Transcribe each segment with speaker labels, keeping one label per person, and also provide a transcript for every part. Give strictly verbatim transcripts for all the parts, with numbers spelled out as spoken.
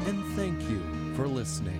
Speaker 1: and thank you for listening.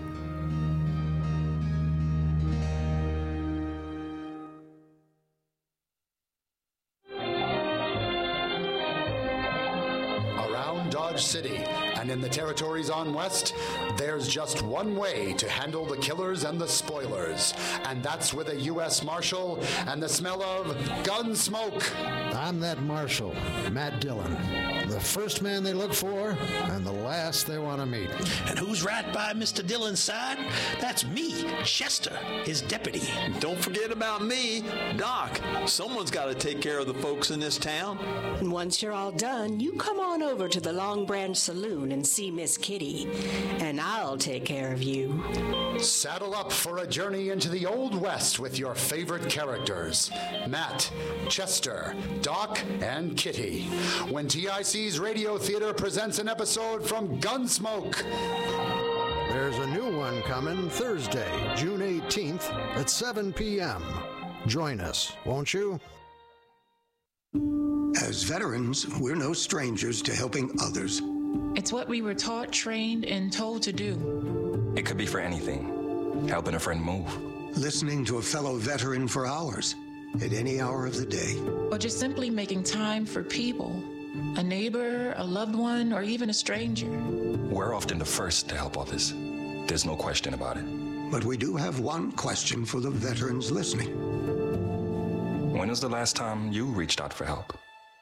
Speaker 2: Around Dodge City and in the territories on West, there's just one way to handle the killers and the spoilers, and that's with a U S Marshal and the smell of gun smoke.
Speaker 3: I'm that Marshal, Matt Dillon. The first man they look for and the last they want to meet.
Speaker 4: And who's right by Mister Dillon's side? That's me, Chester, his deputy.
Speaker 5: Don't forget about me, Doc. Someone's got to take care of the folks in this town.
Speaker 6: And once you're all done, you come on over to the Long Branch Saloon and see Miss Kitty, and I'll take care of you.
Speaker 2: Saddle up for a journey into the Old West with your favorite characters, Matt, Chester, Doc, and Kitty, when T I C's Radio Theater presents an episode from Gunsmoke.
Speaker 3: There's a new one coming Thursday, June eighteenth at seven p.m. Join us, won't you?
Speaker 7: As veterans, we're no strangers to helping others.
Speaker 8: It's what we were taught, trained, and told to do.
Speaker 9: It could be for anything. Helping a friend move.
Speaker 7: Listening to a fellow veteran for hours, at any hour of the day.
Speaker 8: Or just simply making time for people. A neighbor, a loved one, or even a stranger.
Speaker 9: We're often the first to help others. There's no question about it.
Speaker 7: But we do have one question for the veterans listening.
Speaker 9: When was the last time you reached out for help?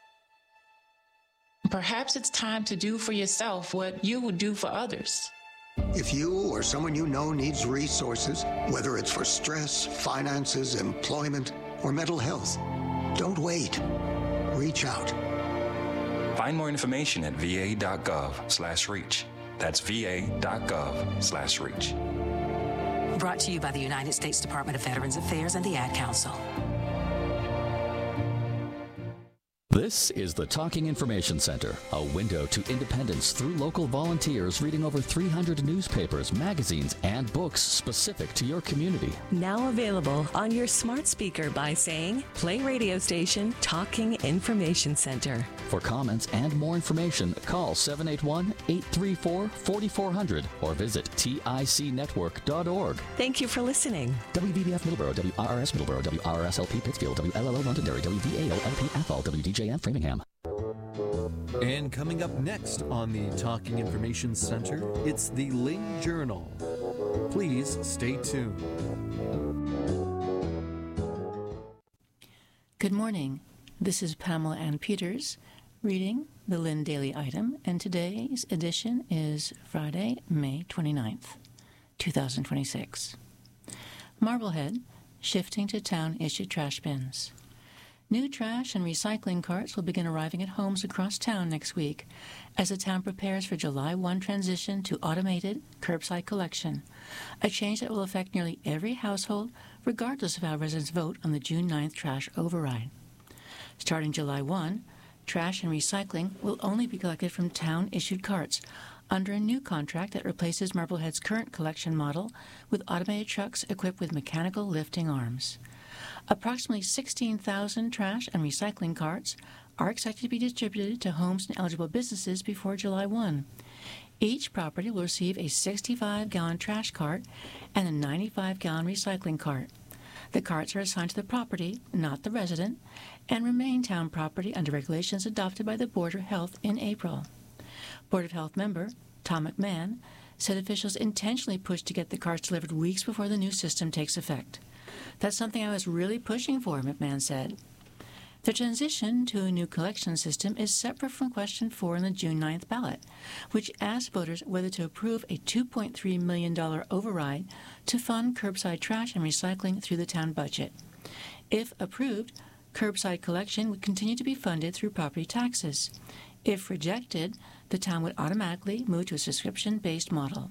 Speaker 8: Perhaps it's time to do for yourself what you would do for others.
Speaker 7: If you or someone you know needs resources, whether it's for stress, finances, employment, or mental health, don't wait. Reach out.
Speaker 9: Find more information at va.gov slash reach. That's va.gov slash reach.
Speaker 10: Brought to you by the United States Department of Veterans Affairs and the Ad Council.
Speaker 11: This is the Talking Information Center, a window to independence through local volunteers reading over three hundred newspapers, magazines, and books specific to your community.
Speaker 12: Now available on your smart speaker by saying, play radio station Talking Information Center.
Speaker 11: For comments and more information, call seven eight one, eight three four, four four zero zero or visit T I C network dot org.
Speaker 12: Thank you for listening.
Speaker 11: W V B F Middleborough, W R R S Middleborough, W R R S L P Pittsfield, W L L O Londonderry, W V A O L P Athol, W D J M Framingham.
Speaker 1: And coming up next on the Talking Information Center, it's the Ling Journal. Please stay tuned.
Speaker 13: Good morning. This is Pamela Ann Peters reading the Lynn Daily Item, and today's edition is Friday, May twenty-ninth, two thousand twenty-six. Marblehead, shifting to town-issued trash bins. New trash and recycling carts will begin arriving at homes across town next week as the town prepares for July first transition to automated curbside collection, a change that will affect nearly every household regardless of how residents vote on the June ninth trash override. Starting July first, trash and recycling will only be collected from town-issued carts under a new contract that replaces Marblehead's current collection model with automated trucks equipped with mechanical lifting arms. Approximately sixteen thousand trash and recycling carts are expected to be distributed to homes and eligible businesses before July first. Each property will receive a sixty-five gallon trash cart and a ninety-five gallon recycling cart. The carts are assigned to the property, not the resident, and remain town property under regulations adopted by the Board of Health in April. Board of Health member Tom McMahon said officials intentionally pushed to get the carts delivered weeks before the new system takes effect. That's something I was really pushing for, McMahon said. The transition to a new collection system is separate from question four in the June ninth ballot, which asked voters whether to approve a two point three million dollars override to fund curbside trash and recycling through the town budget. If approved, curbside collection would continue to be funded through property taxes. If rejected, the town would automatically move to a subscription-based model.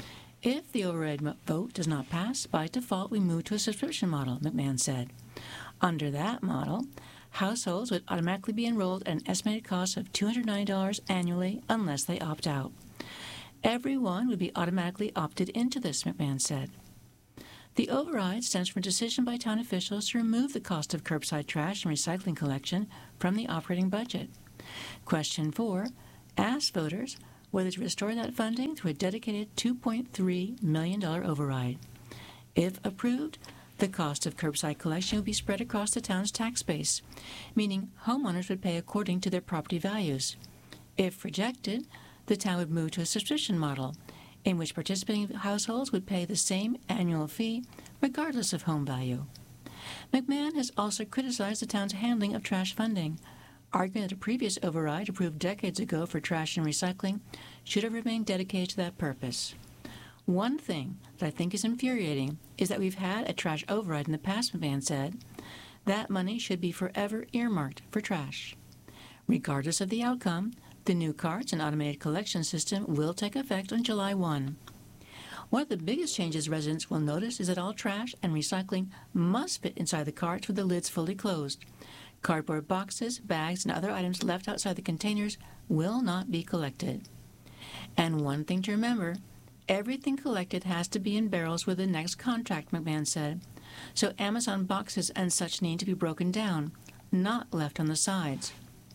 Speaker 13: If the override vote does not pass, by default we move to a subscription model, McMahon said. Under that model, households would automatically be enrolled at an estimated cost of two hundred ninety dollars annually unless they opt out. Everyone would be automatically opted into this, McMahon said. The override stems from a decision by town officials to remove the cost of curbside trash and recycling collection from the operating budget. Question four asked voters whether to restore that funding through a dedicated two point three million dollars override. If approved, the cost of curbside collection would be spread across the town's tax base, meaning homeowners would pay according to their property values. If rejected, the town would move to a subscription model, in which participating households would pay the same annual fee regardless of home value. McMahon has also criticized the town's handling of trash funding, arguing that a previous override approved decades ago for trash and recycling should have remained dedicated to that purpose. One thing that I think is infuriating is that we've had a trash override in the past, McMahon said. That money should be forever earmarked for trash. Regardless of the outcome, the new carts and automated collection system will take effect on July first. One of the biggest changes residents will notice is that all trash and recycling must fit inside the carts with the lids fully closed. Cardboard boxes, bags, and other items left outside the containers will not be collected. And one thing to remember, everything collected has to be in barrels with the next contract, McMahon said. So Amazon boxes and such need to be broken down, not left on the sides.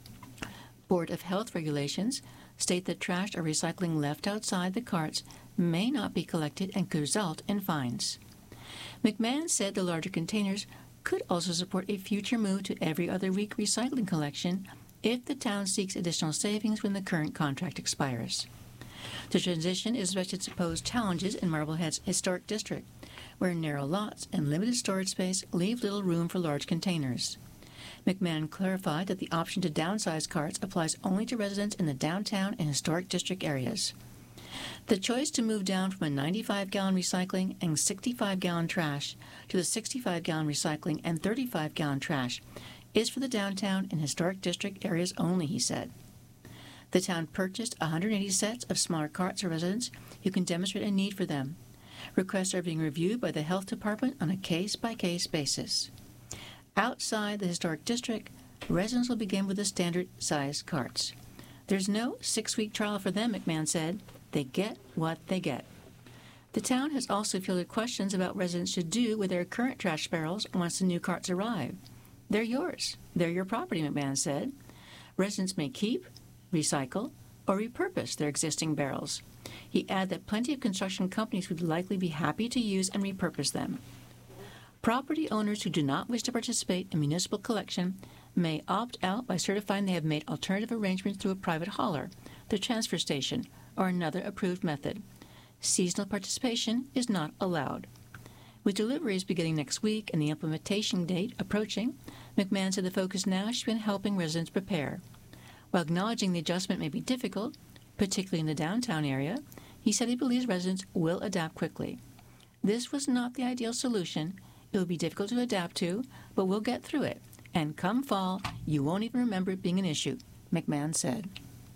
Speaker 13: Board of Health regulations state that trash or recycling left outside the carts may not be collected and could result in fines. McMahon said the larger containers could also support a future move to every other week recycling collection if the town seeks additional savings when the current contract expires. The transition is expected to pose challenges in Marblehead's historic district, where narrow lots and limited storage space leave little room for large containers. McMahon clarified that the option to downsize carts applies only to residents in the downtown and historic district areas. The choice to move down from a ninety-five gallon recycling and sixty-five gallon trash to the sixty-five gallon recycling and thirty-five gallon trash is for the downtown and historic district areas only, he said. The town purchased one hundred eighty sets of smaller carts for residents who can demonstrate a need for them. Requests are being reviewed by the health department on a case-by-case basis. Outside the historic district, residents will begin with the standard-sized carts. There's no six-week trial for them, McMahon said. They get what they get. The town has also fielded questions about what residents should do with their current trash barrels once the new carts arrive. They're yours. They're your property, McMahon said. Residents may keep, recycle, or repurpose their existing barrels. He added that plenty of construction companies would likely be happy to use and repurpose them. Property owners who do not wish to participate in municipal collection may opt out by certifying they have made alternative arrangements through a private hauler, the transfer station, or another approved method. Seasonal participation is not allowed. With deliveries beginning next week and the implementation date approaching, McMahon said the focus now should be on helping residents prepare. While acknowledging the adjustment may be difficult, particularly in the downtown area, he said he believes residents will adapt quickly. This was not the ideal solution. It will be difficult to adapt to, but we'll get through it. And come fall, you won't even remember it being an issue, McMahon said.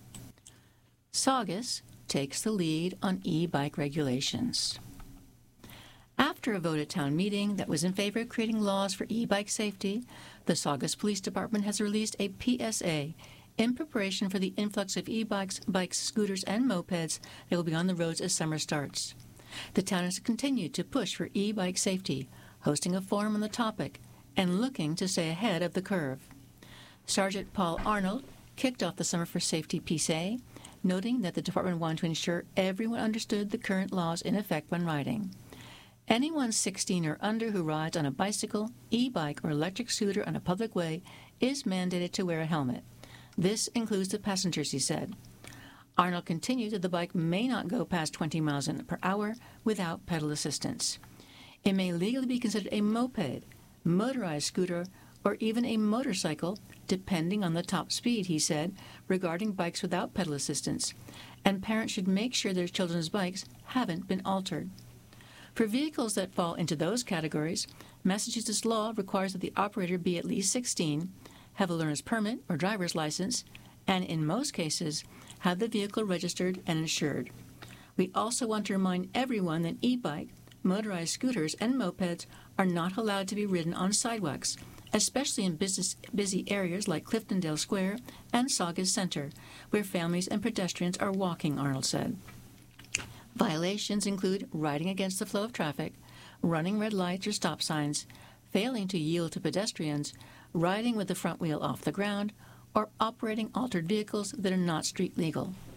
Speaker 13: Saugus takes the lead on e-bike regulations. After a vote at town meeting that was in favor of creating laws for e-bike safety, the Saugus Police Department has released a P S A in preparation for the influx of e-bikes, bikes, scooters, and mopeds that will be on the roads as summer starts. The town has continued to push for e-bike safety, hosting a forum on the topic, and looking to stay ahead of the curve. Sergeant Paul Arnold kicked off the Summer for Safety P S A, noting that the department wanted to ensure everyone understood the current laws in effect when riding. Anyone sixteen or under who rides on a bicycle, e-bike, or electric scooter on a public way is mandated to wear a helmet. This includes the passengers, he said. Arnold continued that the bike may not go past twenty miles per hour without pedal assistance. It may legally be considered a moped, motorized scooter, or even a motorcycle, depending on the top speed, he said, regarding bikes without pedal assistance, and parents should make sure their children's bikes haven't been altered. For vehicles that fall into those categories, Massachusetts law requires that the operator be at least sixteen, have a learner's permit or driver's license, and in most cases, have the vehicle registered and insured. We also want to remind everyone that e-bike, motorized scooters, and mopeds are not allowed to be ridden on sidewalks, especially in business, busy areas like Cliftondale Square and Saugus Center, where families and pedestrians are walking, Arnold said. Violations include riding against the flow of traffic, running red lights or stop signs, failing to yield to pedestrians, riding with the front wheel off the ground, or operating altered vehicles that are not street legal.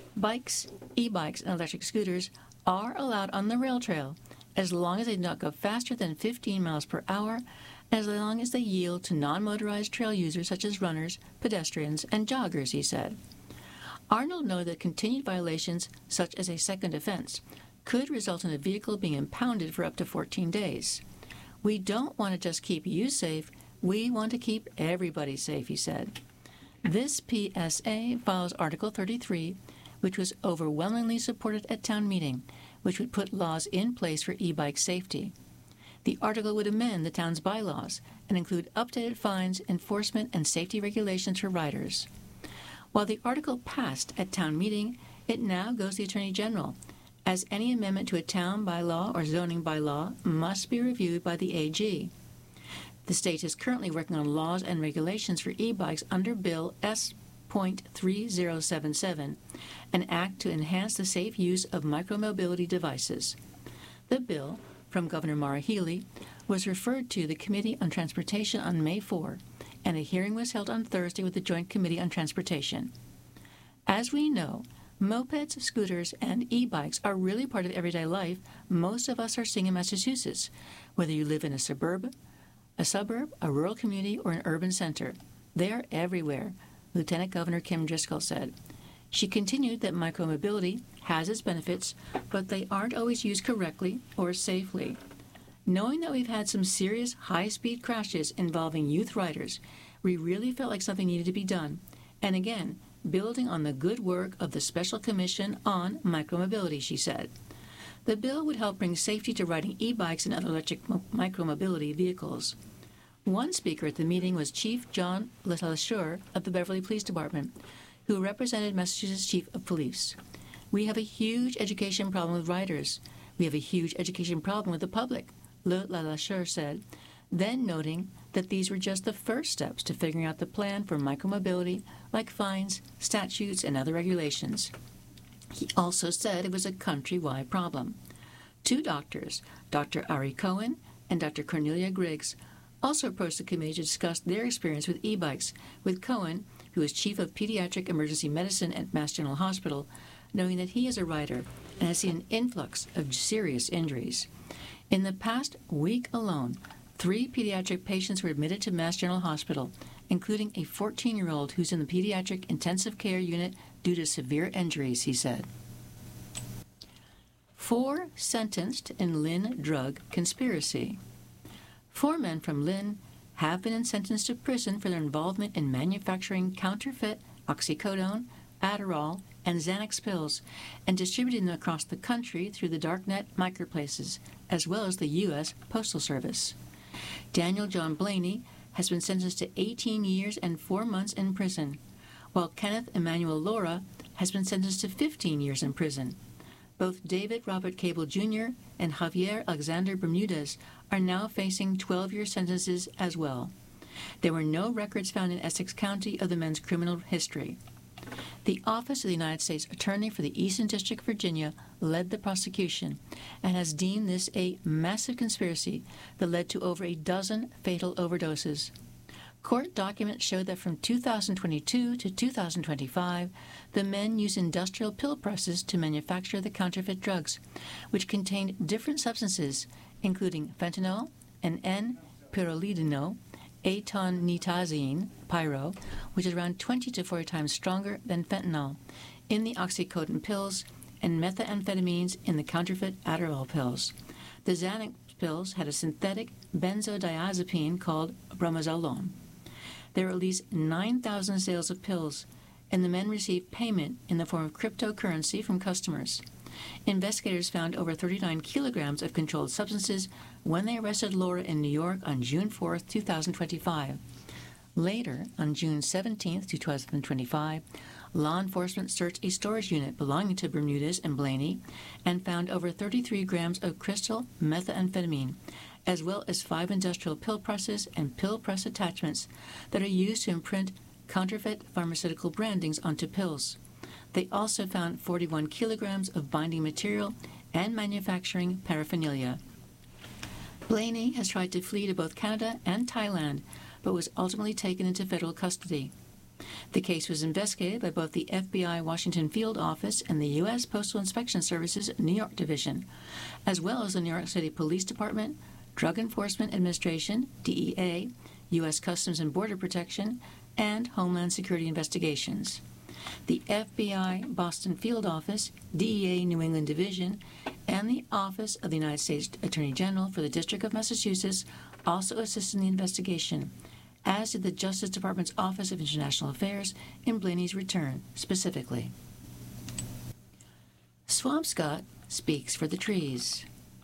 Speaker 13: Bikes, e-bikes, and electric scooters are allowed on the rail trail as long as they do not go faster than fifteen miles per hour, as long as they yield to non-motorized trail users such as runners, pedestrians, and joggers, he said. Arnold noted that continued violations, such as a second offense, could result in a vehicle being impounded for up to fourteen days. We don't want to just keep you safe, we want to keep everybody safe, he said. This P S A follows Article thirty-three, which was overwhelmingly supported at town meeting, which would put laws in place for e-bike safety. The article would amend the town's bylaws and include updated fines, enforcement, and safety regulations for riders. While the article passed at town meeting, it now goes to the Attorney General, as any amendment to a town bylaw or zoning bylaw must be reviewed by the A G. The state is currently working on laws and regulations for e-bikes under Bill S thirty seventy-seven, an act to enhance the safe use of micromobility devices. The bill, from Governor Maura Healey, was referred to the Committee on Transportation on May fourth, and a hearing was held on Thursday with the Joint Committee on Transportation. As we know, mopeds, scooters, and e-bikes are really part of everyday life most of us are seeing in Massachusetts, whether you live in a suburb, a suburb, a rural community, or an urban center. They are everywhere, Lieutenant Governor Kim Driscoll said. She continued that micromobility has its benefits, but they aren't always used correctly or safely. Knowing that we've had some serious high-speed crashes involving youth riders, we really felt like something needed to be done. And again, building on the good work of the Special Commission on Micromobility, she said. The bill would help bring safety to riding e-bikes and other electric mo- micromobility vehicles. One speaker at the meeting was Chief John Latashur of the Beverly Police Department, who represented Massachusetts Chief of Police. We have a huge education problem with riders. We have a huge education problem with the public, Latashur said, then noting that these were just the first steps to figuring out the plan for micromobility, like fines, statutes, and other regulations. He also said it was a countrywide problem. Two doctors, Doctor Ari Cohen and Doctor Cornelia Griggs, also approached the committee to discuss their experience with e-bikes, with Cohen, who is Chief of Pediatric Emergency Medicine at Mass General Hospital, knowing that he is a rider and has seen an influx of serious injuries. In the past week alone, three pediatric patients were admitted to Mass General Hospital, including a fourteen-year-old who's in the pediatric intensive care unit due to severe injuries, he said. Four sentenced in Lynn drug conspiracy. Four men from Lynn have been sentenced to prison for their involvement in manufacturing counterfeit oxycodone, Adderall, and Xanax pills and distributing them across the country through the darknet marketplaces, as well as the U S Postal Service. Daniel John Blaney has been sentenced to eighteen years and four months in prison, while Kenneth Emmanuel Laura has been sentenced to fifteen years in prison. Both David Robert Cable Junior and Javier Alexander Bermudez are now facing twelve-year sentences as well. There were no records found in Essex County of the men's criminal history. The Office of the United States Attorney for the Eastern District of Virginia led the prosecution and has deemed this a massive conspiracy that led to over a dozen fatal overdoses. Court documents show that from two thousand twenty-two to two thousand twenty-five, the men used industrial pill presses to manufacture the counterfeit drugs, which contained different substances, including fentanyl and N-pyrrolidino, atonitazine, pyro, which is around twenty to forty times stronger than fentanyl, in the oxycodone pills, and methamphetamines in the counterfeit Adderall pills. The Xanax pills had a synthetic benzodiazepine called bromazolone. There were at least nine thousand sales of pills, and the men received payment in the form of cryptocurrency from customers. Investigators found over thirty-nine kilograms of controlled substances when they arrested Laura in New York on June fourth, two thousand twenty-five. Later, on June seventeenth, two thousand twenty-five, law enforcement searched a storage unit belonging to Bermudez and Blaney and found over thirty-three grams of crystal methamphetamine, as well as five industrial pill presses and pill press attachments that are used to imprint counterfeit pharmaceutical brandings onto pills. They also found forty-one kilograms of binding material and manufacturing paraphernalia. Blaney has tried to flee to both Canada and Thailand, but was ultimately taken into federal custody. The case was investigated by both the F B I Washington Field Office and the U S Postal Inspection Service's New York Division, as well as the New York City Police Department, Drug Enforcement Administration, D E A, U S Customs and Border Protection, and Homeland Security Investigations. The F B I Boston Field Office, D E A New England Division, and the Office of the United States Attorney General for the District of Massachusetts also assisted in the investigation, as did the Justice Department's Office of International Affairs in Blaney's return, specifically. Swampscott speaks for the trees.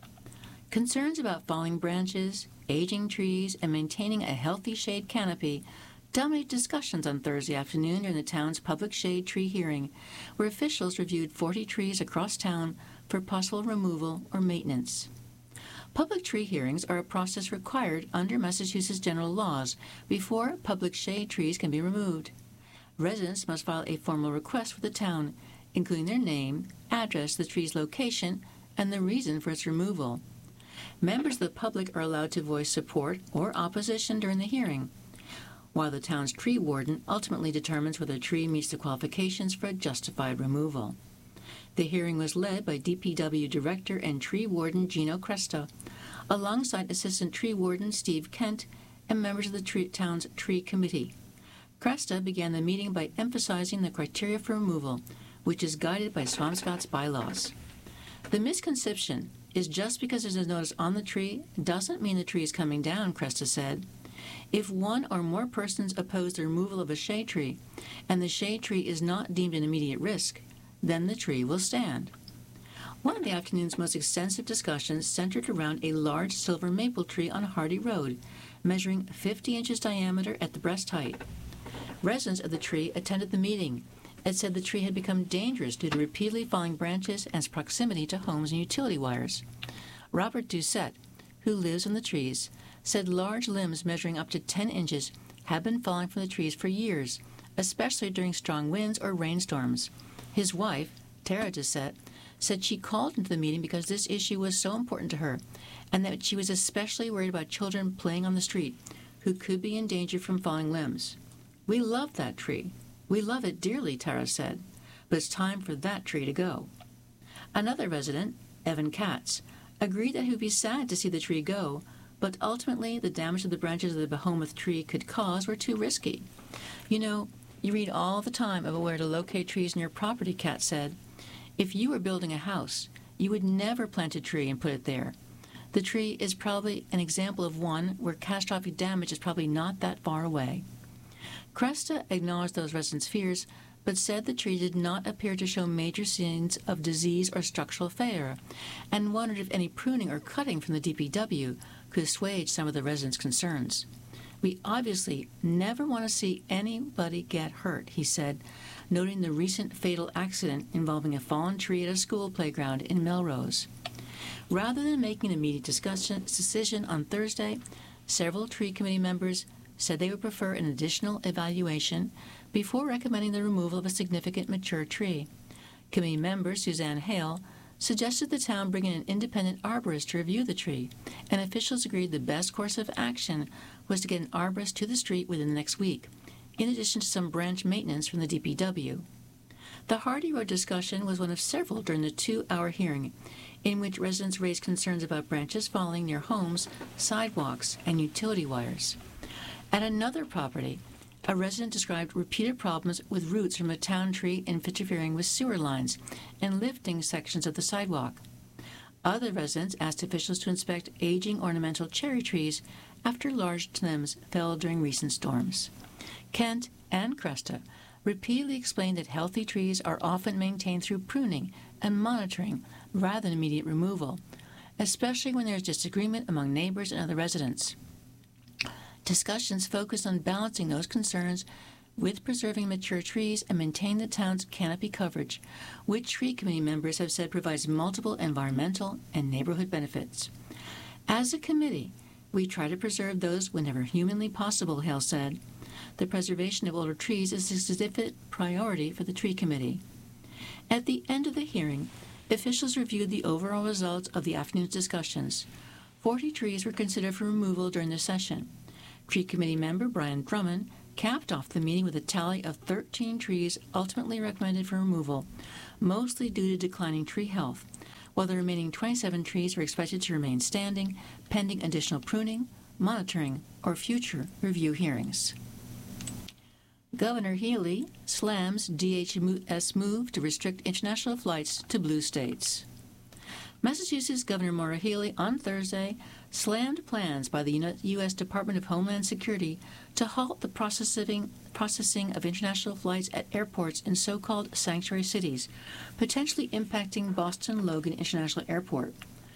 Speaker 13: Concerns about falling branches, aging trees, and maintaining a healthy shade canopy dominated discussions on Thursday afternoon during the town's public shade tree hearing, where officials reviewed forty trees across town for possible removal or maintenance. Public tree hearings are a process required under Massachusetts general laws before public shade trees can be removed. Residents must file a formal request with the town, including their name, address, the tree's location, and the reason for its removal. Members of the public are allowed to voice support or opposition during the hearing, while the town's tree warden ultimately determines whether a tree meets the qualifications for a justified removal. The hearing was led by D P W Director and Tree Warden Gino Cresta, alongside Assistant Tree Warden Steve Kent and members of the tree, town's tree committee. Cresta began the meeting by emphasizing the criteria for removal, which is guided by Swampscott's bylaws. The misconception is just because there's a notice on the tree doesn't mean the tree is coming down, Cresta said. If one or more persons oppose the removal of a shade tree, and the shade tree is not deemed an immediate risk, then the tree will stand. One of the afternoon's most extensive discussions centered around a large silver maple tree on Hardy Road, measuring fifty inches diameter at the breast height. Residents of the tree attended the meeting and said the tree had become dangerous due to repeatedly falling branches and its proximity to homes and utility wires. Robert Doucette, who lives on the trees, said large limbs measuring up to ten inches have been falling from the trees for years, especially during strong winds or rainstorms. His wife, Tara Doucette, said she called into the meeting because this issue was so important to her, and that she was especially worried about children playing on the street who could be in danger from falling limbs. "We love that tree. We love it dearly," Tara said, "but it's time for that tree to go." Another resident, Evan Katz, agreed that he would be sad to see the tree go, but ultimately the damage to the branches of the behemoth tree could cause were too risky. "You know, you read all the time about where to locate trees in your property," Katz said. "If you were building a house, you would never plant a tree and put it there. The tree is probably an example of one where catastrophic damage is probably not that far away." Cresta acknowledged those residents' fears, but said the tree did not appear to show major signs of disease or structural failure, and wondered if any pruning or cutting from the D P W could assuage some of the residents' concerns. "We obviously never want to see anybody get hurt," he said, noting the recent fatal accident involving a fallen tree at a school playground in Melrose. Rather than making an immediate discussion, decision on Thursday, several tree committee members said they would prefer an additional evaluation before recommending the removal of a significant mature tree. Committee member Suzanne Hale suggested the town bring in an independent arborist to review the tree, and officials agreed the best course of action was to get an arborist to the street within the next week, in addition to some branch maintenance from the D P W. The Hardy Road discussion was one of several during the two-hour hearing, in which residents raised concerns about branches falling near homes, sidewalks, and utility wires. At another property, a resident described repeated problems with roots from a town tree interfering with sewer lines and lifting sections of the sidewalk. Other residents asked officials to inspect aging ornamental cherry trees after large limbs fell during recent storms. Kent and Cresta repeatedly explained that healthy trees are often maintained through pruning and monitoring rather than immediate removal, especially when there is disagreement among neighbors and other residents. Discussions focused on balancing those concerns with preserving mature trees and maintaining the town's canopy coverage, which tree committee members have said provides multiple environmental and neighborhood benefits. "As a committee, we try to preserve those whenever humanly possible," Hale said. The preservation of older trees is a significant priority for the tree committee. At the end of the hearing, officials reviewed the overall results of the afternoon's discussions. Forty trees were considered for removal during the session. Tree committee member Brian Drummond capped off the meeting with a tally of thirteen trees ultimately recommended for removal, mostly due to declining tree health, while the remaining twenty-seven trees are expected to remain standing, pending additional pruning, monitoring, or future review hearings. Governor Healy slams D H S move to restrict international flights to blue states. Massachusetts Governor Maura Healey on Thursday slammed plans by the U S Department of Homeland Security to halt the processing, processing of international flights at airports in so-called sanctuary cities, potentially impacting Boston Logan International Airport.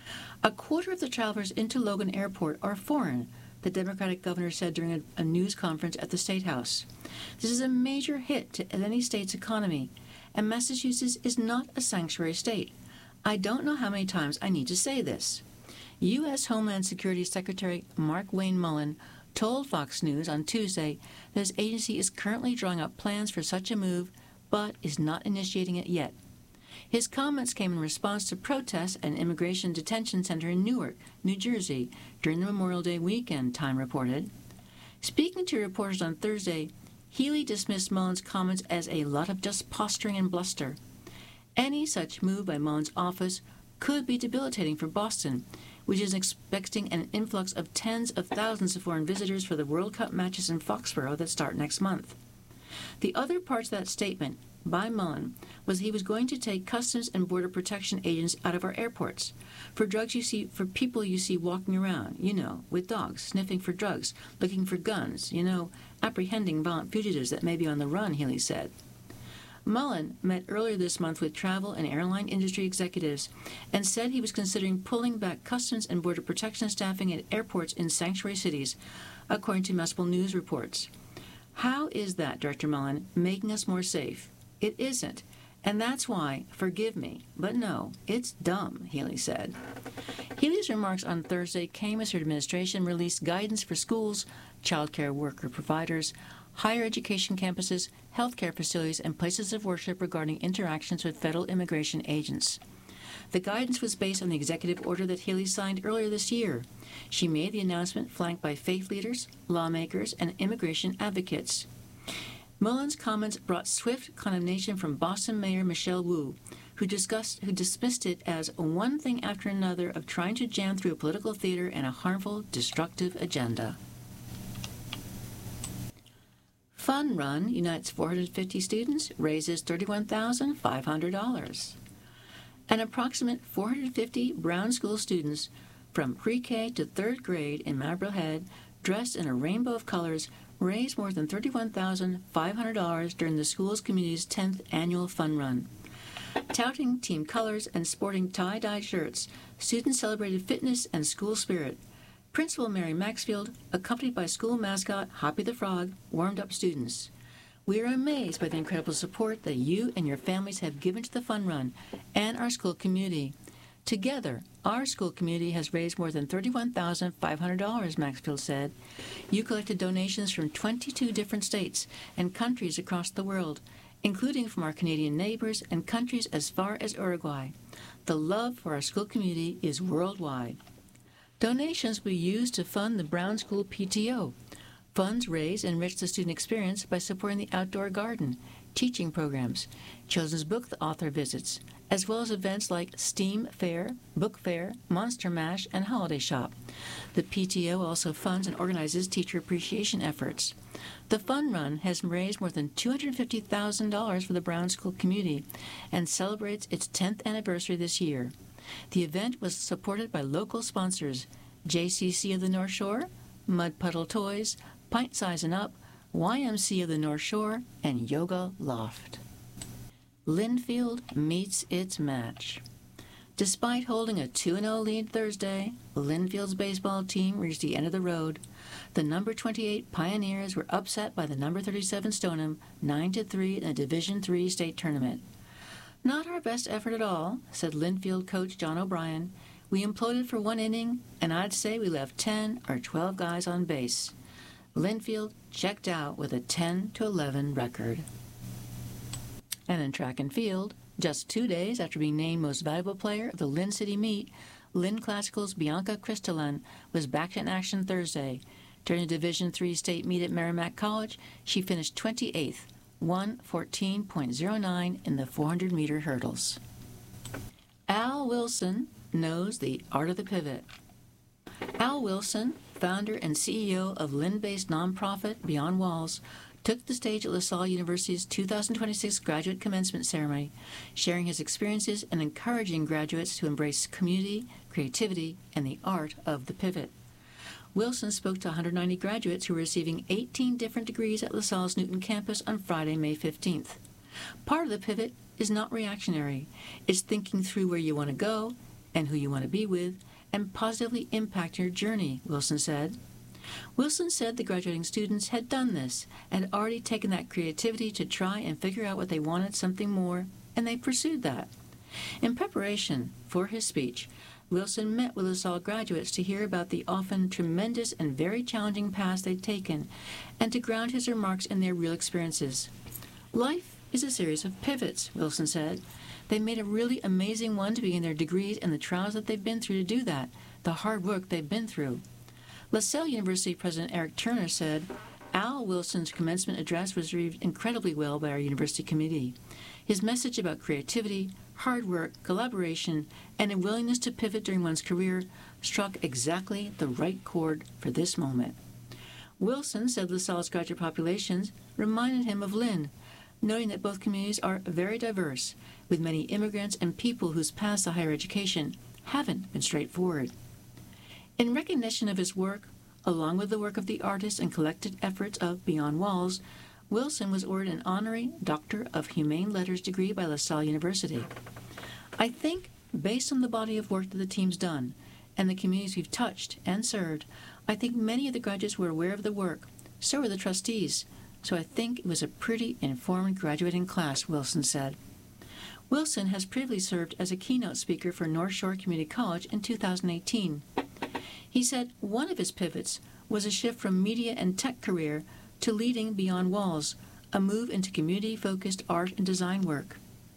Speaker 13: A quarter of the travelers into Logan Airport are foreign, the Democratic governor said during a, a news conference at the State House. This is a major hit to any state's economy, and Massachusetts is not a sanctuary state. I don't know how many times I need to say this. U S Homeland Security Secretary Mark Wayne Mullen told Fox News on Tuesday that his agency is currently drawing up plans for such a move, but is not initiating it yet. His comments came in response to protests at an immigration detention center in Newark, New Jersey, during the Memorial Day weekend, Time reported. Speaking to reporters on Thursday, Healy dismissed Mullen's comments as a lot of just posturing and bluster. Any such move by Mullen's office could be debilitating for Boston, which is expecting an influx of tens of thousands of foreign visitors for the World Cup matches in Foxborough that start next month. The other part of that statement by Mullen was he was going to take Customs and Border Protection agents out of our airports for drugs you see, for people you see walking around, you know, with dogs, sniffing for drugs, looking for guns, you know, apprehending violent fugitives that may be on the run, Healy said. Mullen met earlier this month with travel and airline industry executives and said he was considering pulling back Customs and Border Protection staffing at airports in sanctuary cities, according to multiple news reports. How is that, Director Mullen, making us more safe? It isn't. And that's why, forgive me, but no, it's dumb, Healy said. Healy's remarks on Thursday came as her administration released guidance for schools, child care worker providers, higher education campuses, healthcare facilities, and places of worship regarding interactions with federal immigration agents. The guidance was based on the executive order that Healy signed earlier this year. She made the announcement flanked by faith leaders, lawmakers, and immigration advocates. Mullen's comments brought swift condemnation from Boston Mayor Michelle Wu, who, discussed, who dismissed it as one thing after another of trying to jam through a political theater and a harmful, destructive agenda. Fun Run unites four hundred fifty students, raises thirty-one thousand five hundred dollars. An approximate four hundred fifty Brown School students from pre-K to third grade in Marblehead, dressed in a rainbow of colors, raised more than thirty-one thousand five hundred dollars during the school's community's tenth annual Fun Run. Touting team colors and sporting tie-dye shirts, students celebrated fitness and school spirit. Principal Mary Maxfield, accompanied by school mascot Hoppy the Frog, warmed up students. We are amazed by the incredible support that you and your families have given to the Fun Run and our school community. Together, our school community has raised more than thirty-one thousand five hundred dollars, Maxfield said. You collected donations from twenty-two different states and countries across the world, including from our Canadian neighbors and countries as far as Uruguay. The love for our school community is worldwide. Donations will be used to fund the Brown School P T O. Funds raised enrich the student experience by supporting the outdoor garden, teaching programs, children's book author visits, as well as events like STEAM Fair, Book Fair, Monster Mash, and Holiday Shop. The P T O also funds and organizes teacher appreciation efforts. The Fun Run has raised more than two hundred fifty thousand dollars for the Brown School community and celebrates its tenth anniversary this year. The event was supported by local sponsors J C C of the North Shore, Mud Puddle Toys, Pint Size and Up, Y M C A of the North Shore, and Yoga Loft. Linfield meets its match. Despite holding a two and oh lead Thursday, Linfield's baseball team reached the end of the road. The number twenty-eight Pioneers were upset by the number thirty-seven Stoneham nine to three in the Division three state tournament. Not our best effort at all, said Linfield coach John O'Brien. We imploded for one inning, and I'd say we left ten or twelve guys on base. Linfield checked out with a ten to eleven record. And in track and field, just two days after being named Most Valuable Player of the Lynn City Meet, Lynn Classical's Bianca Cristolin was back in action Thursday, During the Division three state meet at Merrimack College, she finished twenty-eighth, one fourteen point oh nine in the four hundred meter hurdles. Al Wilson knows the art of the pivot. Al Wilson, founder and C E O of Lynn-based nonprofit Beyond Walls, took the stage at LaSalle University's two thousand twenty-six graduate commencement ceremony, sharing his experiences and encouraging graduates to embrace community, creativity, and the art of the pivot. Wilson spoke to one hundred ninety graduates who were receiving eighteen different degrees at LaSalle's Newton campus on Friday, May fifteenth. Part of the pivot is not reactionary. It's thinking through where you want to go and who you want to be with and positively impact your journey, Wilson said. Wilson said the graduating students had done this and had already taken that creativity to try and figure out what they wanted, something more, and they pursued that. In preparation for his speech, Wilson met with LaSalle graduates to hear about the often tremendous and very challenging paths they'd taken and to ground his remarks in their real experiences. Life is a series of pivots, Wilson said. They made a really amazing one to begin their degrees and the trials that they've been through to do that, the hard work they've been through. LaSalle University President Eric Turner said, Al Wilson's commencement address was received incredibly well by our university committee. His message about creativity, hard work, collaboration, and a willingness to pivot during one's career struck exactly the right chord for this moment. Wilson said LaSalle's graduate populations reminded him of Lynn, noting that both communities are very diverse, with many immigrants and people whose paths to higher education haven't been straightforward. In recognition of his work, along with the work of the artists and collective efforts of Beyond Walls, Wilson was awarded an honorary Doctor of Humane Letters degree by LaSalle University. I think, based on the body of work that the team's done and the communities we've touched and served, I think many of the graduates were aware of the work. So were the trustees. So I think it was a pretty informed graduating class, Wilson said. Wilson has previously served as a keynote speaker for North Shore Community College in two thousand eighteen. He said one of his pivots was a shift from media and tech career to leading Beyond Walls, a move into community-focused art and design work.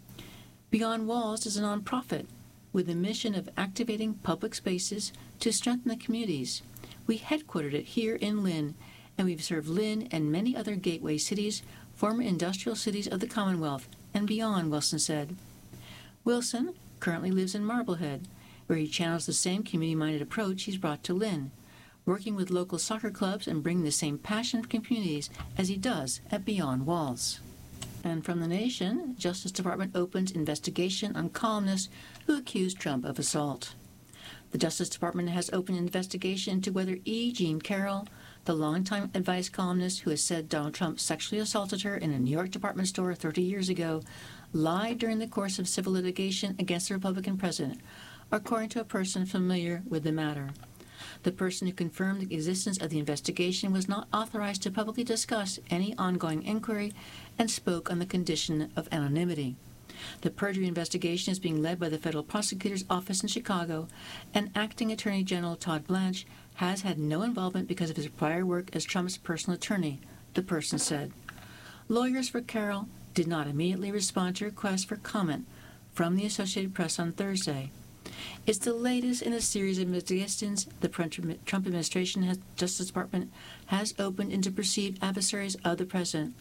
Speaker 13: Beyond Walls is a nonprofit with the mission of activating public spaces to strengthen the communities. We headquartered it here in Lynn, and we've served Lynn and many other gateway cities, former industrial cities of the Commonwealth, and beyond, Wilson said. Wilson currently lives in Marblehead, where he channels the same community-minded approach he's brought to Lynn, working with local soccer clubs and bringing the same passion for communities as he does at Beyond Walls. And from the Nation, Justice Department opens investigation on columnists who accused Trump of assault. The Justice Department has opened an investigation into whether E. Jean Carroll, the longtime advice columnist who has said Donald Trump sexually assaulted her in a New York department store thirty years ago, lied during the course of civil litigation against the Republican president, according to a person familiar with the matter. The person who confirmed the existence of the investigation was not authorized to publicly discuss any ongoing inquiry and spoke on the condition of anonymity. The perjury investigation is being led by the federal prosecutor's office in Chicago, and acting Attorney General Todd Blanche has had no involvement because of his prior work as Trump's personal attorney, the person said. Lawyers for Carroll did not immediately respond to requests for comment from the Associated Press on Thursday. It's the latest in a series of investigations the Trump administration, has, Justice Department, has opened into perceived adversaries of the president.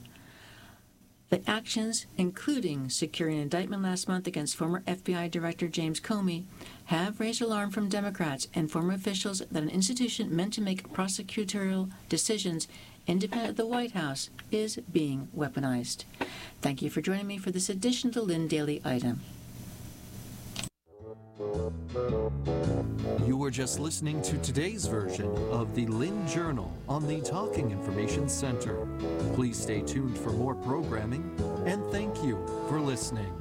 Speaker 13: The actions, including securing an indictment last month against former F B I Director James Comey, have raised alarm from Democrats and former officials that an institution meant to make prosecutorial decisions independent of the White House is being weaponized. Thank you for joining me for this edition of the Lynn Daily Item.
Speaker 1: You were just listening to today's version of the Lynn Journal on the Talking Information Center. Please stay tuned for more programming, and thank you for listening.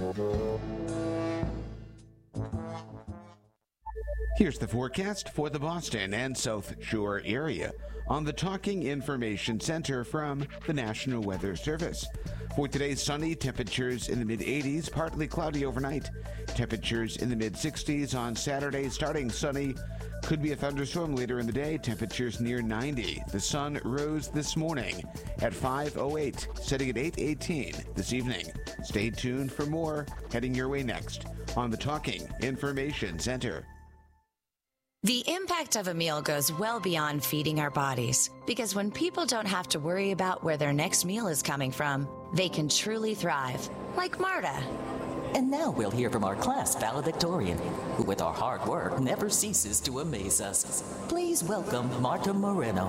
Speaker 14: Here's the forecast for the Boston and South Shore area on the Talking Information Center from the National Weather Service. For today's sunny, temperatures in the mid-eighties, partly cloudy overnight. Temperatures in the mid-sixties on Saturday, starting sunny. Could be a thunderstorm later in the day, temperatures near ninety. The sun rose this morning at five oh eight, setting at eight eighteen this evening. Stay tuned for more, heading your way next on the Talking Information Center.
Speaker 15: The impact of a meal goes well beyond feeding our bodies, because when people don't have to worry about where their next meal is coming from, they can truly thrive, like Marta.
Speaker 16: And now we'll hear from our class valedictorian, who with our hard work never ceases to amaze us. Please welcome Marta Moreno.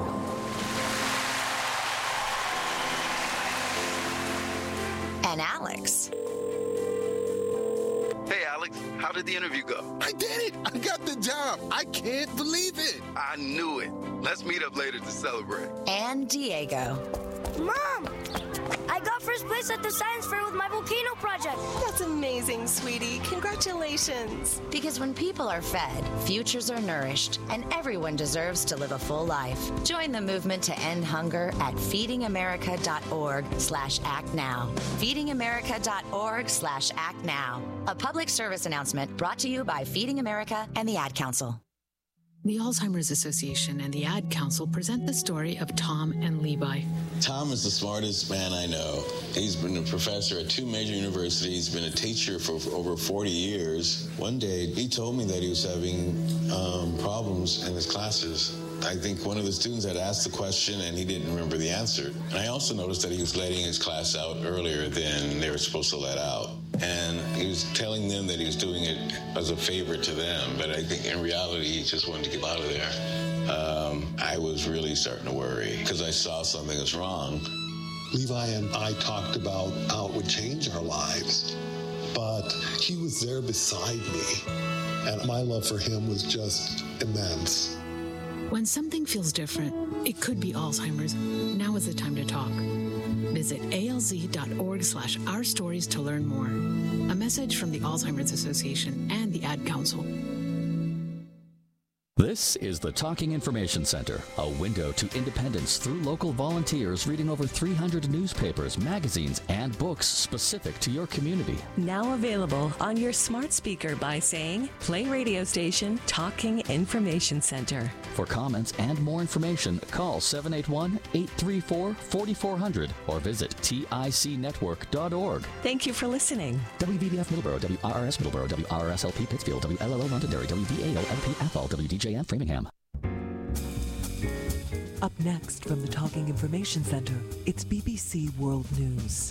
Speaker 15: And Alex.
Speaker 17: Hey, Alex, how did the interview go?
Speaker 18: I did it! I got the job! I can't believe it!
Speaker 17: I knew it. Let's meet up later to celebrate.
Speaker 15: And Diego.
Speaker 19: Mom! I got first place at the science fair with my volcano project.
Speaker 20: That's amazing, sweetie. Congratulations.
Speaker 15: Because when people are fed, futures are nourished, and everyone deserves to live a full life. Join the movement to end hunger at feedingamerica.org slash act now. feedingamerica.org slash act now. A public service announcement brought to you by Feeding America and the Ad Council.
Speaker 21: The Alzheimer's Association and the Ad Council present the story of Tom and Levi.
Speaker 22: Tom is the smartest man I know. He's been a professor at two major universities, been a teacher for over forty years. One day, he told me that he was having um, problems in his classes. I think one of the students had asked the question and he didn't remember the answer. And I also noticed that he was letting his class out earlier than they were supposed to let out. And he was telling them that he was doing it as a favor to them, but I think in reality, he just wanted to get out of there. Um, I was really starting to worry because I saw something was wrong.
Speaker 23: Levi and I talked about how it would change our lives, but he was there beside me, and my love for him was just immense.
Speaker 21: When something feels different, it could be Alzheimer's. Now is the time to talk. Visit alz.org slash our stories to learn more. A message from the Alzheimer's Association and the Ad Council.
Speaker 11: This is the Talking Information Center, a window to independence through local volunteers reading over three hundred newspapers, magazines, and books specific to your community.
Speaker 12: Now available on your smart speaker by saying, play radio station Talking Information Center.
Speaker 11: For comments and more information, call seven eight one, eight three four, four four zero zero or visit tic network dot org.
Speaker 12: Thank you for listening.
Speaker 11: W V B F Middleborough, W R R S Middleborough, W R R S L P Pittsfield, W L L O Londonderry, W V A O L P Athol, W D J M Framingham.
Speaker 24: Up next from the Talking Information Center, it's B B C World News.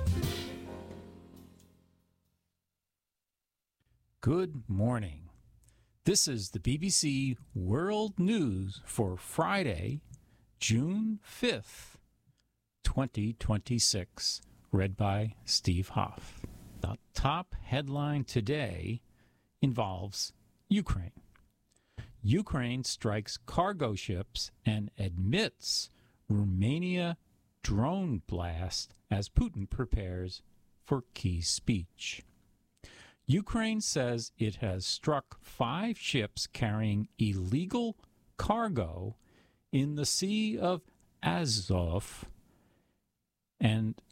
Speaker 25: Good morning. This is the B B C World News for Friday, June fifth, twenty twenty-six, read by Steve Hoff. The top headline today involves Ukraine. Ukraine strikes cargo ships and admits Romania drone blast as Putin prepares for key speech. Ukraine says it has struck five ships carrying illegal cargo in the Sea of Azov and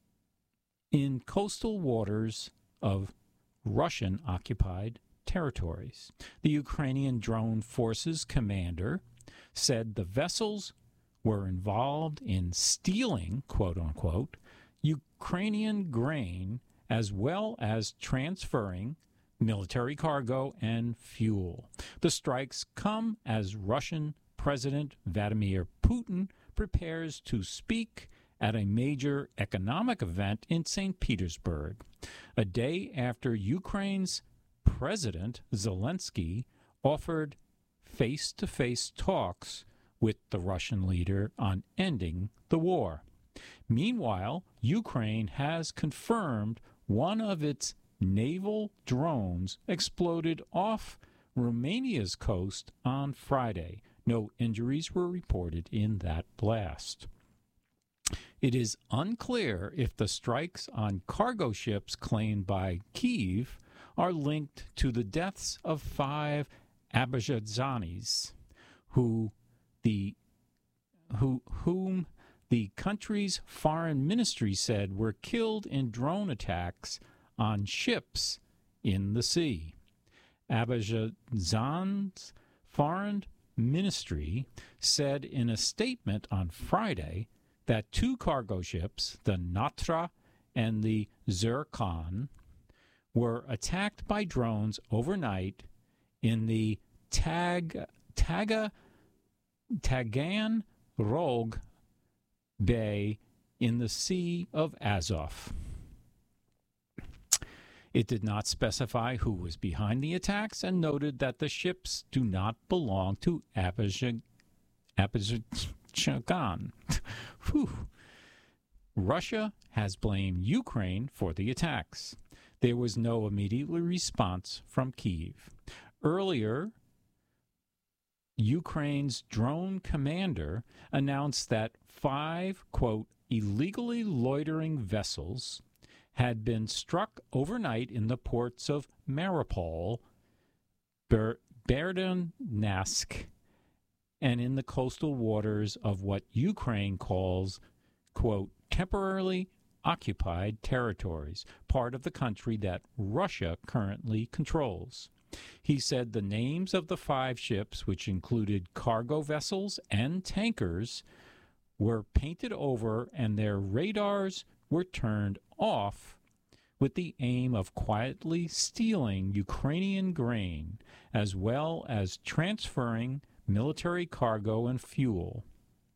Speaker 25: in coastal waters of Russian-occupied territories. The Ukrainian drone forces commander said the vessels were involved in stealing, quote-unquote, Ukrainian grain as well as transferring military cargo and fuel. The strikes come as Russian President Vladimir Putin prepares to speak at a major economic event in Saint Petersburg, a day after Ukraine's President Zelensky offered face-to-face talks with the Russian leader on ending the war. Meanwhile, Ukraine has confirmed one of its naval drones exploded off Romania's coast on Friday. No injuries were reported in that blast. It is unclear if the strikes on cargo ships claimed by Kyiv are linked to the deaths of five Azerbaijanis, who the who whom the country's foreign ministry said were killed in drone attacks on ships in the sea. Azerbaijan's foreign ministry said in a statement on Friday that two cargo ships, the Natra and the Zircon, were attacked by drones overnight in the Tag, Taga, Taganrog Bay in the Sea of Azov. It did not specify who was behind the attacks and noted that the ships do not belong to Azerbaijan. Russia has blamed Ukraine for the attacks. There was no immediate response from Kyiv. Earlier, Ukraine's drone commander announced that five, quote, illegally loitering vessels had been struck overnight in the ports of Mariupol, Ber- Berdyansk, and in the coastal waters of what Ukraine calls, quote, temporarily occupied territories, part of the country that Russia currently controls. He said the names of the five ships, which included cargo vessels and tankers, were painted over and their radars were turned off with the aim of quietly stealing Ukrainian grain as well as transferring military cargo and fuel.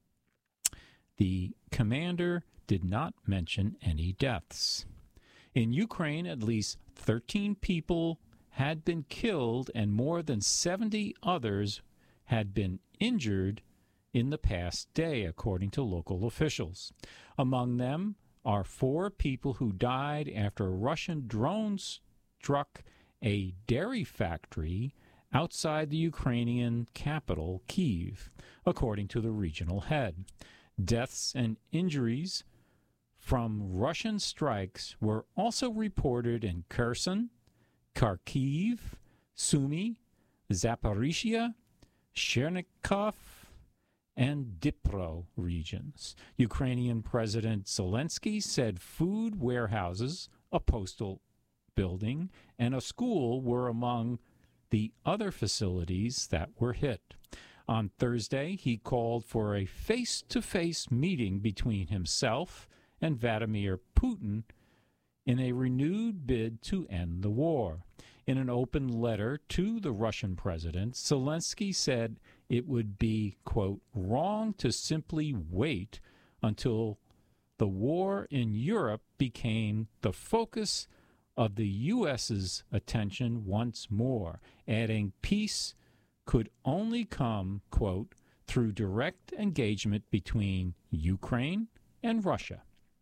Speaker 25: The commander did not mention any deaths. In Ukraine, at least thirteen people had been killed and more than seventy others had been injured in the past day, according to local officials. Among them are four people who died after Russian drones struck a dairy factory outside the Ukrainian capital, Kyiv, according to the regional head. Deaths and injuries from Russian strikes were also reported in Kherson, Kharkiv, Sumy, Zaporizhia, Chernihiv, and Dnipro regions. Ukrainian President Zelensky said food warehouses, a postal building, and a school were among the other facilities that were hit. On Thursday, he called for a face-to-face meeting between himself and Vladimir Putin in a renewed bid to end the war. In an open letter to the Russian president, Zelensky said it would be, quote, wrong to simply wait until the war in Europe became the focus of the U S's attention once more, adding peace could only come, quote, through direct engagement between Ukraine and Russia.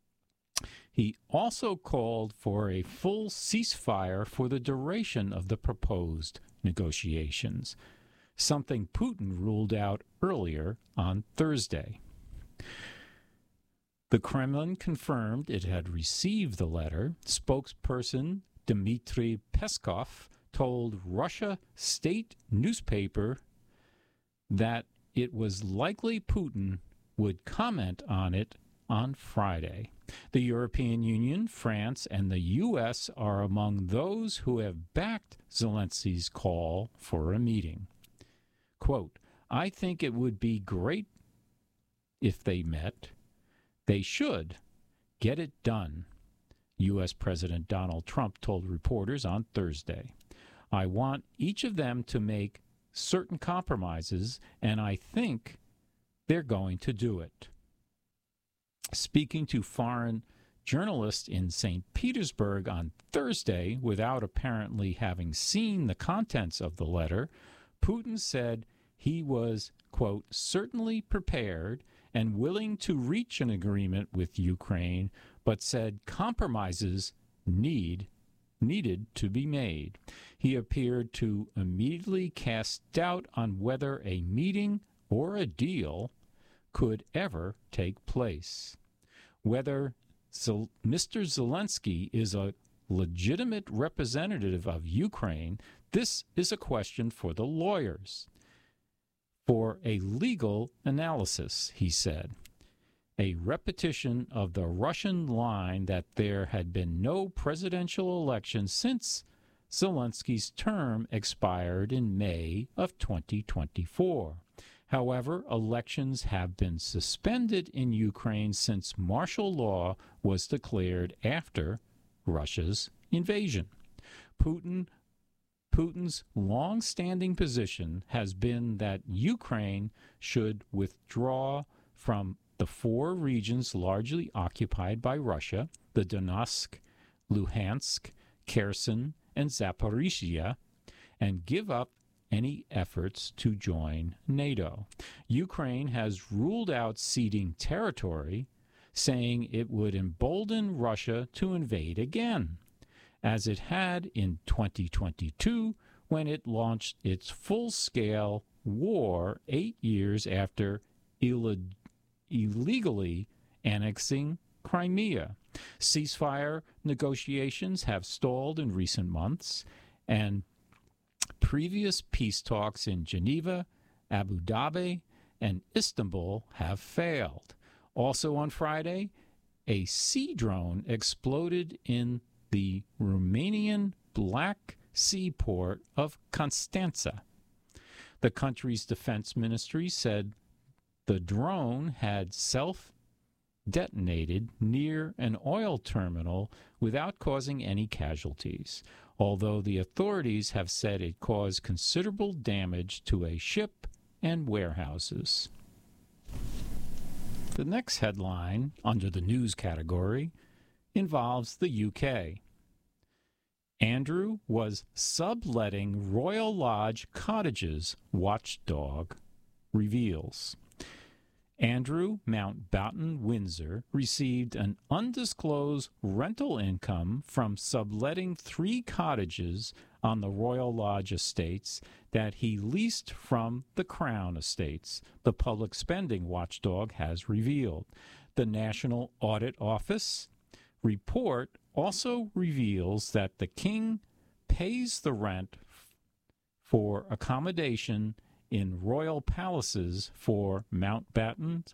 Speaker 25: He also called for a full ceasefire for the duration of the proposed negotiations, something Putin ruled out earlier on Thursday. The Kremlin confirmed it had received the letter. Spokesperson Dmitry Peskov told Russia state newspaper that it was likely Putin would comment on it on Friday. The European Union, France, and the U S are among those who have backed Zelensky's call for a meeting. Quote, I think it would be great if they met. They should get it done, U S President Donald Trump told reporters on Thursday. I want each of them to make certain compromises, and I think they're going to do it. Speaking to foreign journalists in Saint Petersburg on Thursday, without apparently having seen the contents of the letter, Putin said he was, quote, certainly prepared and willing to reach an agreement with Ukraine, but said compromises need needed to be made. He appeared to immediately cast doubt on whether a meeting or a deal could ever take place. Whether Zel- Mister Zelensky is a legitimate representative of Ukraine, this is a question for the lawyers. For a legal analysis, he said. A repetition of the Russian line that there had been no presidential election since Zelensky's term expired in May of twenty twenty-four. However, elections have been suspended in Ukraine since martial law was declared after Russia's invasion. Putin Putin's long-standing position has been that Ukraine should withdraw from the four regions largely occupied by Russia, the Donetsk, Luhansk, Kherson, and Zaporizhia, and give up any efforts to join NATO. Ukraine has ruled out ceding territory, saying it would embolden Russia to invade again, as it had in twenty twenty-two when it launched its full-scale war eight years after Ill- illegally annexing Crimea. Ceasefire negotiations have stalled in recent months, and previous peace talks in Geneva, Abu Dhabi, and Istanbul have failed. Also on Friday, a sea drone exploded in the Romanian Black Sea port of Constanța. The country's defense ministry said the drone had self-detonated near an oil terminal without causing any casualties, although the authorities have said it caused considerable damage to a ship and warehouses. The next headline, under the news category, involves the U K. Andrew was subletting Royal Lodge cottages, watchdog reveals. Andrew Mountbatten Windsor received an undisclosed rental income from subletting three cottages on the Royal Lodge estates that he leased from the Crown Estates, the public spending watchdog has revealed. The National Audit Office report also reveals that the king pays the rent for accommodation in royal palaces for Mountbatten,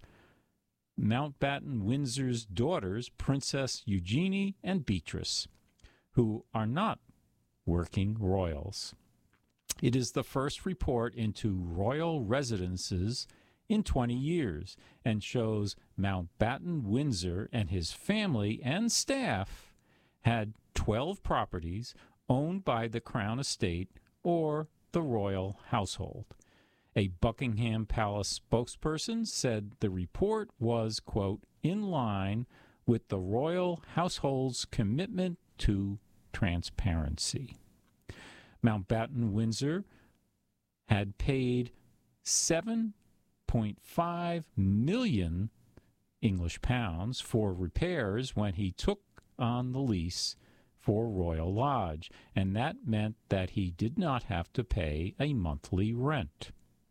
Speaker 25: Mountbatten Windsor's daughters, Princess Eugenie and Beatrice, who are not working royals. It is the first report into royal residences in twenty years and shows Mountbatten Windsor and his family and staff had twelve properties owned by the Crown Estate or the royal household. A Buckingham Palace spokesperson said the report was, quote, in line with the royal household's commitment to transparency. Mountbatten Windsor had paid seven point five million English pounds for repairs when he took on the lease for Royal Lodge, and that meant that he did not have to pay a monthly rent.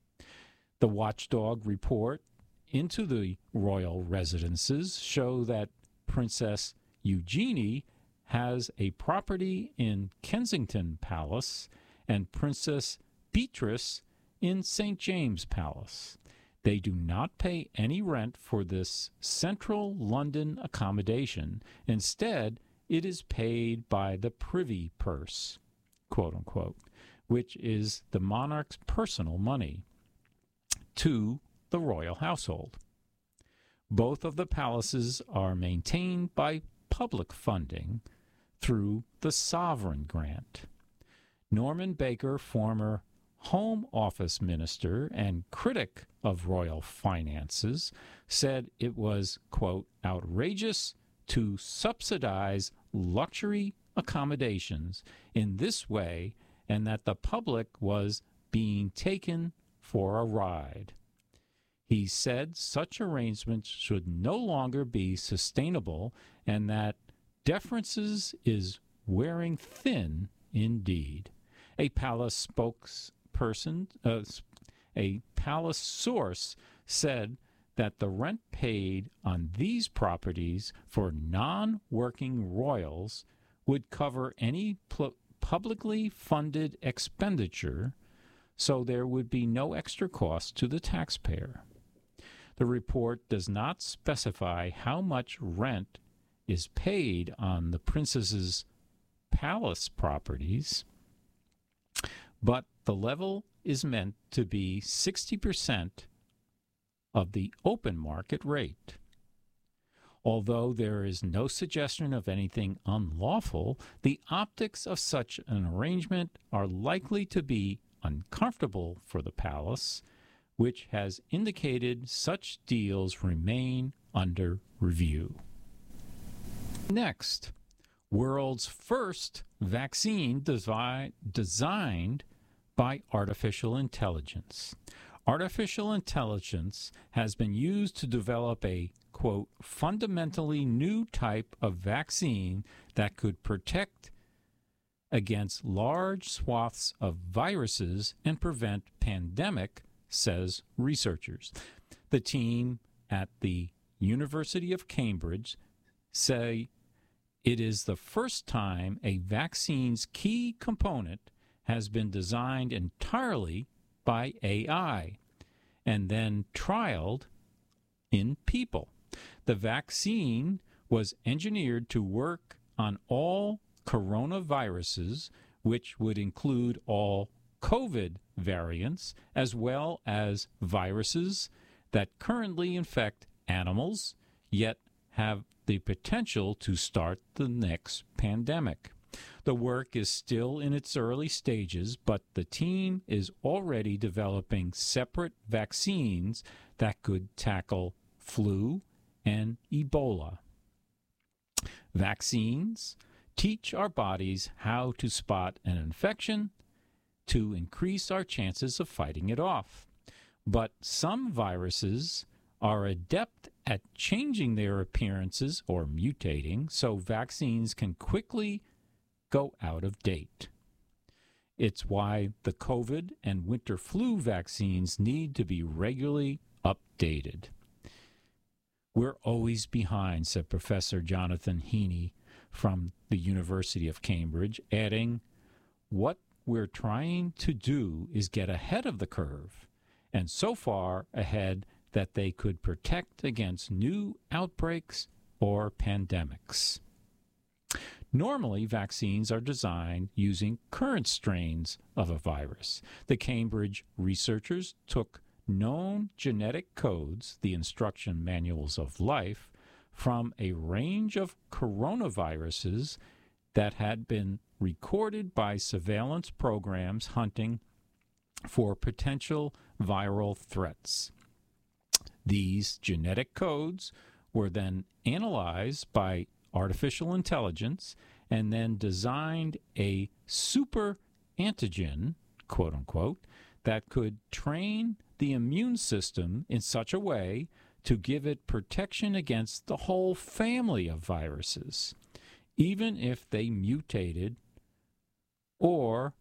Speaker 25: The watchdog report into the royal residences show that Princess Eugenie has a property in Kensington Palace and Princess Beatrice in Saint James Palace. They do not pay any rent for this central London accommodation. Instead, it is paid by the privy purse, quote unquote, which is the monarch's personal money, to the royal household. Both of the palaces are maintained by public funding through the sovereign grant. Norman Baker, former Home Office minister and critic of royal finances, said it was, quote, outrageous to subsidize luxury accommodations in this way and that the public was being taken for a ride. He said such arrangements should no longer be sustainable and that deferences is wearing thin indeed. A palace spokesperson, uh, a palace source said that the rent paid on these properties for non-working royals would cover any pl- publicly funded expenditure, so there would be no extra cost to the taxpayer. The report does not specify how much rent is paid on the princess's palace properties, but the level is meant to be sixty percent of the open market rate. Although there is no suggestion of anything unlawful, the optics of such an arrangement are likely to be uncomfortable for the palace, which has indicated such deals remain under review. Next, world's first vaccine devi- designed by artificial intelligence. Artificial intelligence has been used to develop a, quote, fundamentally new type of vaccine that could protect against large swaths of viruses and prevent pandemic, says researchers. The team at the University of Cambridge say it is the first time a vaccine's key component has been designed entirely by A I and then trialed in people. The vaccine was engineered to work on all coronaviruses, which would include all COVID variants, as well as viruses that currently infect animals, yet have the potential to start the next pandemic. The work is still in its early stages, but the team is already developing separate vaccines that could tackle flu and Ebola. Vaccines teach our bodies how to spot an infection to increase our chances of fighting it off. But some viruses are adept at changing their appearances or mutating, so vaccines can quickly go out of date. It's why the COVID and winter flu vaccines need to be regularly updated. We're always behind, said Professor Jonathan Heaney from the University of Cambridge, adding, what we're trying to do is get ahead of the curve, and so far ahead that they could protect against new outbreaks or pandemics. Normally, vaccines are designed using current strains of a virus. The Cambridge researchers took known genetic codes, the instruction manuals of life, from a range of coronaviruses that had been recorded by surveillance programs hunting for potential viral threats. These genetic codes were then analyzed by artificial intelligence and then designed a super antigen, quote unquote, that could train the immune system in such a way to give it protection against the whole family of viruses, even if they mutated or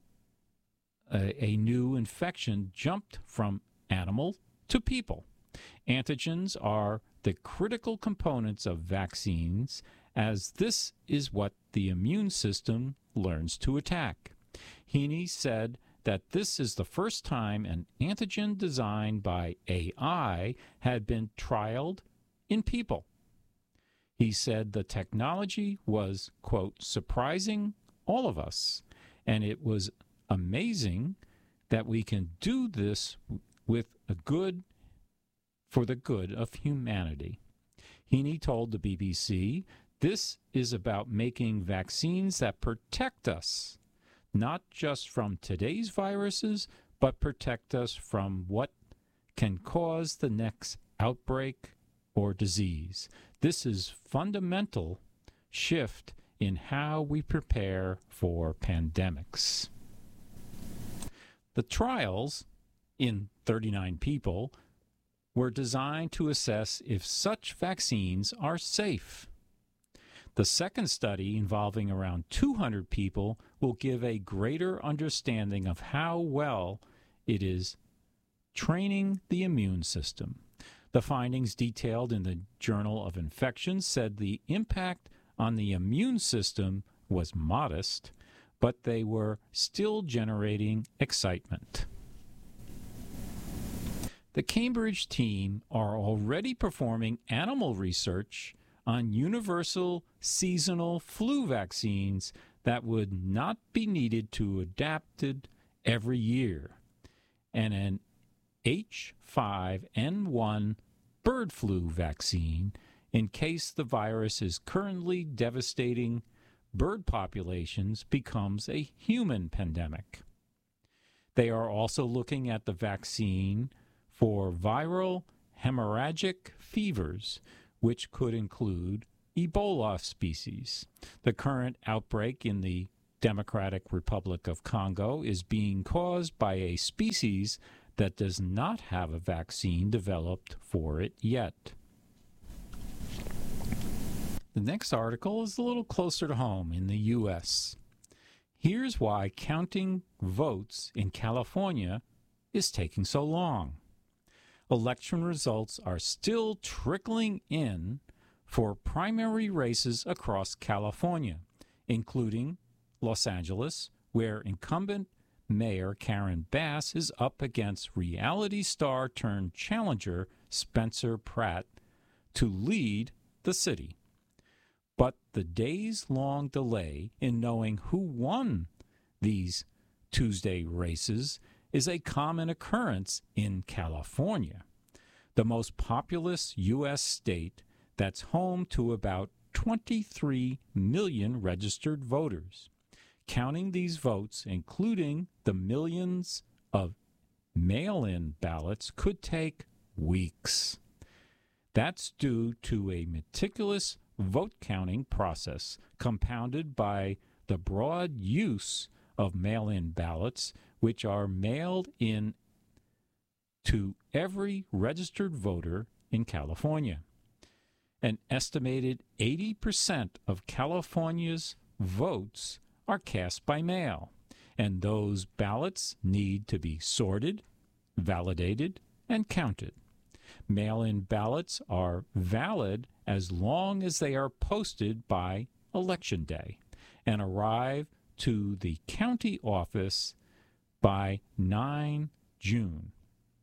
Speaker 25: a, a new infection jumped from animal to people. Antigens are the critical components of vaccines, as this is what the immune system learns to attack. Heaney said that this is the first time an antigen designed by A I had been trialed in people. He said the technology was, quote, surprising all of us, and it was amazing that we can do this with a good, for the good of humanity. Heaney told the B B C, this is about making vaccines that protect us, not just from today's viruses, but protect us from what can cause the next outbreak or disease. This is fundamental shift in how we prepare for pandemics. The trials in thirty-nine people were designed to assess if such vaccines are safe. The second study, involving around two hundred people, will give a greater understanding of how well it is training the immune system. The findings detailed in the Journal of Infections said the impact on the immune system was modest, but they were still generating excitement. The Cambridge team are already performing animal research on universal seasonal flu vaccines that would not be needed to adapted every year, and an H five N one bird flu vaccine in case the virus is currently devastating bird populations becomes a human pandemic. They are also looking at the vaccine for viral hemorrhagic fevers, which could include Ebola species. The current outbreak in the Democratic Republic of Congo is being caused by a species that does not have a vaccine developed for it yet. The next article is a little closer to home in the U S. Here's why counting votes in California is taking so long. Election results are still trickling in for primary races across California, including Los Angeles, where incumbent Mayor Karen Bass is up against reality star turned challenger Spencer Pratt to lead the city. But the days-long delay in knowing who won these Tuesday races is a common occurrence in California, the most populous U S state that's home to about twenty-three million registered voters. Counting these votes, including the millions of mail-in ballots, could take weeks. That's due to a meticulous vote counting process compounded by the broad use of mail-in ballots, which are mailed in to every registered voter in California. An estimated eighty percent of California's votes are cast by mail, and those ballots need to be sorted, validated, and counted. Mail-in ballots are valid as long as they are posted by Election Day and arrive to the county office by the ninth of June,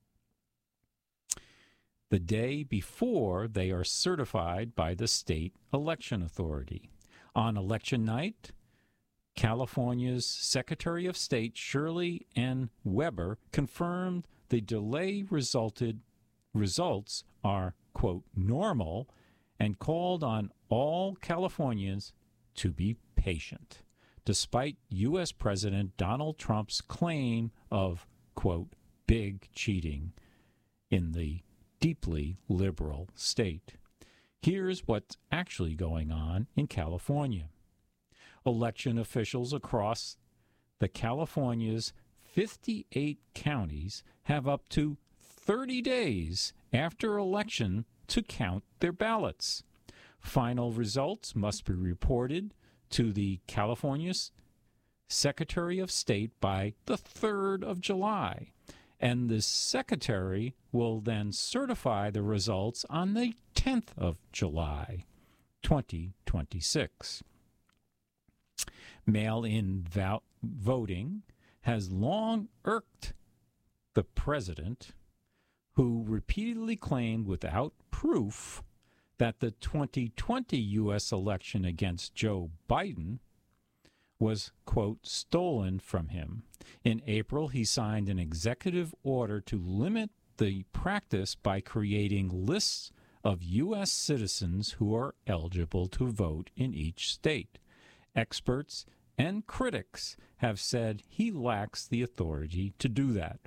Speaker 25: the day before they are certified by the state election authority. On election night, California's Secretary of State Shirley N. Weber confirmed the delay resulted results are, quote, normal, and called on all Californians to be patient, despite U S President Donald Trump's claim of, quote, big cheating in the deeply liberal state. Here's what's actually going on in California. Election officials across the California's fifty-eight counties have up to thirty days after election to count their ballots. Final results must be reported to the California Secretary of State by the third of July, and the Secretary will then certify the results on the tenth of July, twenty twenty-six. Mail-in vo- voting has long irked the president, who repeatedly claimed without proof that the twenty twenty U S election against Joe Biden was, quote, stolen from him. In April, he signed an executive order to limit the practice by creating lists of U S citizens who are eligible to vote in each state. Experts and critics have said he lacks the authority to do that.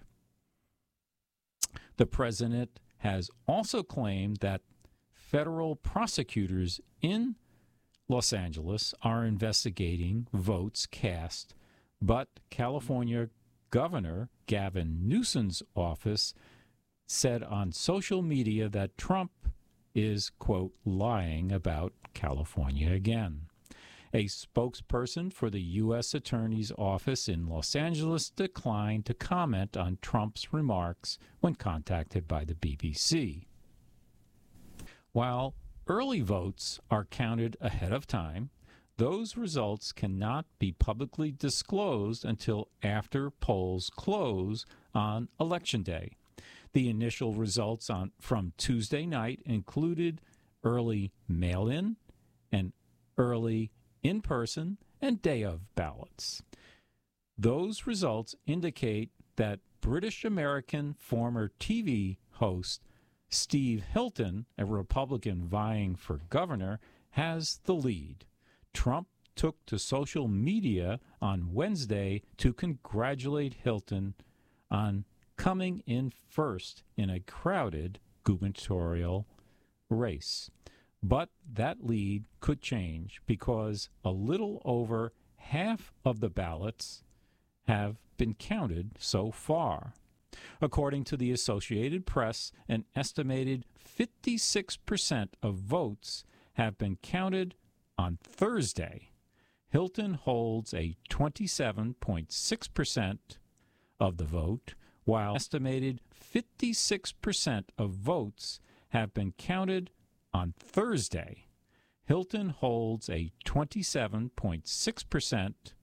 Speaker 25: The president has also claimed that federal prosecutors in Los Angeles are investigating votes cast, but California Governor Gavin Newsom's office said on social media that Trump is, quote, lying about California again. A spokesperson for the U S Attorney's Office in Los Angeles declined to comment on Trump's remarks when contacted by the B B C. While early votes are counted ahead of time, those results cannot be publicly disclosed until after polls close on Election Day. The initial results on from Tuesday night included early mail-in and early in-person and day-of ballots. Those results indicate that British-American former T V host Steve Hilton, a Republican vying for governor, has the lead. Trump took to social media on Wednesday to congratulate Hilton on coming in first in a crowded gubernatorial race. But that lead could change because a little over half of the ballots have been counted so far. According to the Associated Press, an estimated fifty-six percent of votes have been counted on Thursday. Hilton holds a twenty-seven point six percent of the vote, while estimated fifty-six percent of votes have been counted on Thursday. Hilton holds a twenty-seven point six percent